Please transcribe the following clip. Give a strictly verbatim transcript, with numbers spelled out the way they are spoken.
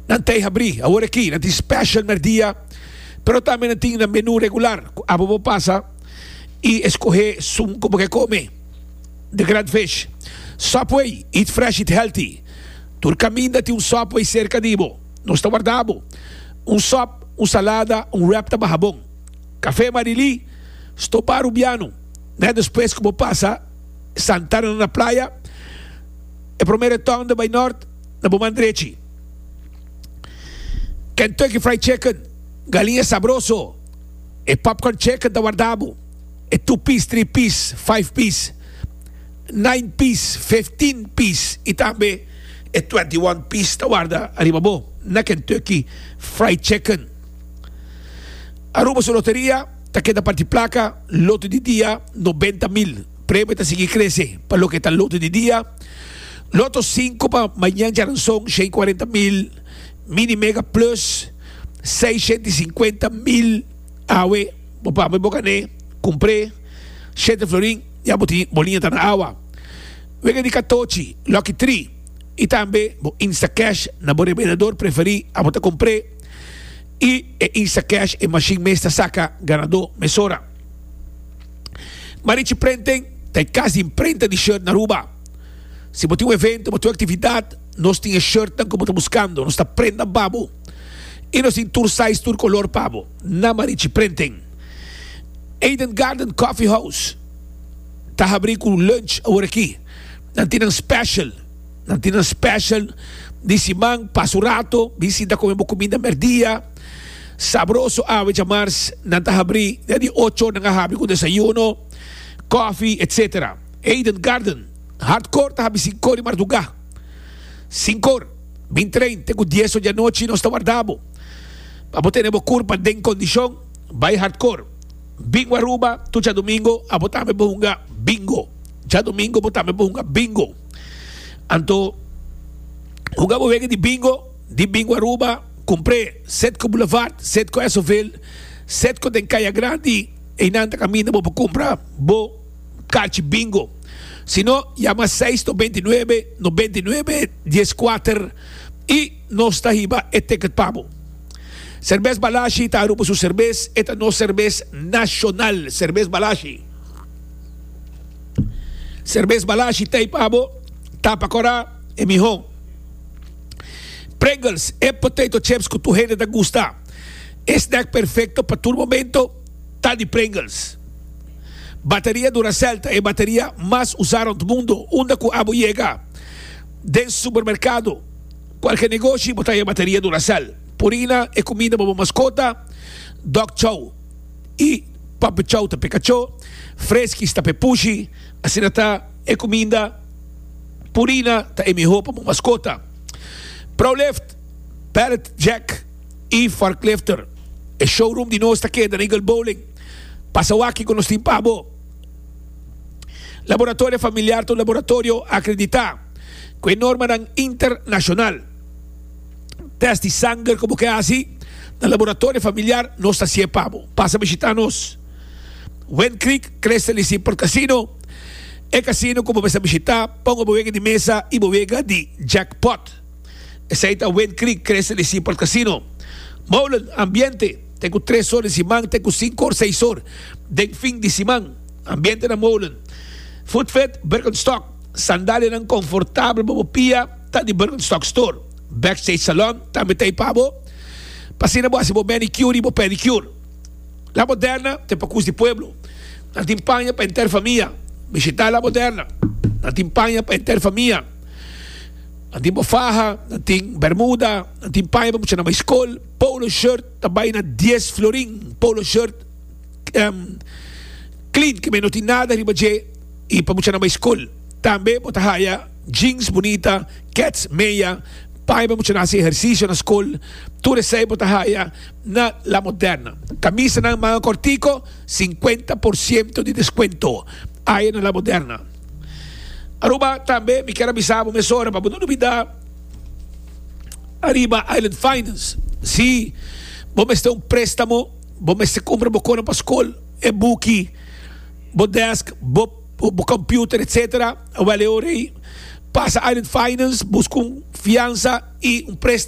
Não tem abrir, agora aqui, não tem special merdia, pero também não tem no menu regular. A bobo passa e escorrer sum como que come. The Grand Fish. Subway, eat fresh, eat healthy. Tu caminha tem um Subway cerca de bo. Não está guardado. Um sop, um salada, um wrap tá bom. Café Marili, estou para o piano. Né? Depois como passa, Santana na praia, e primeiro town de Bay North, na Bomandrechi. Kentucky Fried Chicken, galinha sabroso, e popcorn chicken da guardado, e two piece, three piece, five piece, nine piece, fifteen piece, e também e twenty-one piece da guarda, arriba bom, na Kentucky Fried Chicken. Aruba sa loteria, takeda parte placa, loto de dia, noventa mil. Prêmio está seguir cresce, para lo que está loto de dia. Loto cinco para amanhã já são cento e quarenta mil. Mini Mega Plus, seiscentos e cinquenta mil. Awe, bopa, me bocané, comprei, sete florim, e a bolinha está na água. Vega de quatorze, Lucky três. E também, o Instacash, na bom vendedor preferi, a botar comprei. E e Instacash e machine mesta saca ganador mesora. Marichi Prenten tem casa imprenta de shirt na Aruba. Se você tem um evento, você tem uma atividade, nós temos shirt como está buscando, nós está prenda babo. E nós temos tour size, tour color babo. Na Marichi Prenten. Eden Garden Coffee House. Está abrindo com lunch agora aqui. Não tem um special. Não tem um special. De simang, pasurato, visita com comida merdia. Sabroso ave chamars nanta habri dari ocho nang habri ko desayuno, coffee, et cetera. Eden Garden, hardcore ta habi cinco de marduga. Cinco, vinte, tengo diez de noche no está guardado. Abo tenemos curva den condición, vai hardcore. Bingo Aruba, tu ya domingo, abo tame bunga bingo. Ya domingo botame bunga bingo. Anto jugamos bien de bingo, de bingo Aruba. Comprei Setco Boulevard, Setco Esoville, Setco de Caia Grande, e nanta caminho para comprar bo carte bingo. Se não, chama seis noventa e nove, noventa e nove, quatorze e nós está riba e ticket pabo. Cerveza Balashi está a sua cerveza, esta não cerveza nacional, cerveza Balashi. Cerveza Balashi tem pabo, tapa cora e mijão. Pringles e potato chips que tu gente te gusta. Snack perfecto para tu momento, tá de Pringles. Bateria Duracell é a bateria mais usada no mundo. Onde que abo chega? Dentro do supermercado. Qualquer negócio, botar a bateria Duracell. Purina é comida para mascota. Dog Chow. E Papi Chow tá Pikachu. Fresky está Pepushi. Assim está é comida. Purina tá é melhor para mascota. ProLift, Parrot Jack e Forklifter. O showroom de nós está aqui, da Eagle Bowling. Pasawaki com nós timpabo. Laboratório familiar, to laboratório acreditar. Com norma internacional. Teste de sangue, como que é assim. No laboratório familiar, nós está se pabo. Passa a visitar-nos. Wen Creek, cresce-lhe por casino. E casino, como você visitar, põe a bodega de mesa e bodega de jackpot. Essa é a Wen Creek, cresce-lhe por casino. Molen, ambiente. Tenho três horas de simang, tenho cinco horas, seis horas. De fim de simang. Ambiente na Molen. Footfit, Birkenstock. Sandália não confortável, babopia, tá de Birkenstock Store. Backstage Salon, também tem pabo. Passina boa, se bo manicure e bo pedicure. La Moderna, tem para de pueblo. Na timpanha para inter família. Visitar La Moderna. Na timpanha para inter família. Nanti faja, nanti bermuda, nanti paia para na escola, polo shirt, também na dez florin, polo shirt um, clean, que não tem nada riba je, e para na escola. Também bota haya jeans bonita, cats meia, paia para na exercício na escola, tu recebe bota haya na La Moderna. Camisa na mga cortico, cinquenta por ciento de descuento. Aí na La Moderna. Aruba também me quero avisar uma mesora para não duvidar. Arriba Island Finance. Se você tem um préstamo, você compra uma coisa para a escola, é book, bo desk, bo, bo computer, et cetera. Passa Island Finance, busca um fiança e um préstamo.